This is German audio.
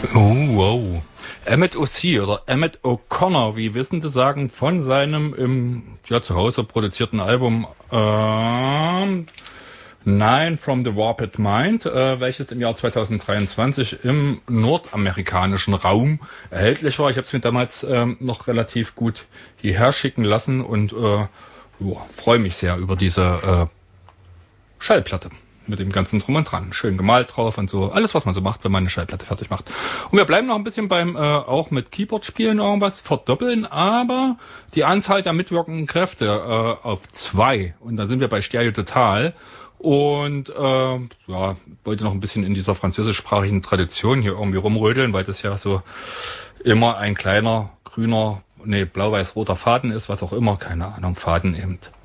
Oh, wow. Emmett O'C oder Emmett O'Connor, wie Wissende sagen, von seinem zu Hause produzierten Album Nine from the Warped Mind, welches im Jahr 2023 im nordamerikanischen Raum erhältlich war. Ich habe es mir damals noch relativ gut hierher schicken lassen und freue mich sehr über diese Schallplatte. Mit dem ganzen Drum und Dran. Schön gemalt drauf und so. Alles, was man so macht, wenn man eine Schallplatte fertig macht. Und wir bleiben noch ein bisschen beim, auch mit Keyboard-Spielen irgendwas verdoppeln, aber die Anzahl der mitwirkenden Kräfte auf 2. Und dann sind wir bei Stereo Total. Und wollte noch ein bisschen in dieser französischsprachigen Tradition hier irgendwie rumrödeln, weil das ja so immer ein kleiner, grüner, blau-weiß-roter Faden ist, was auch immer, keine Ahnung, Faden eben.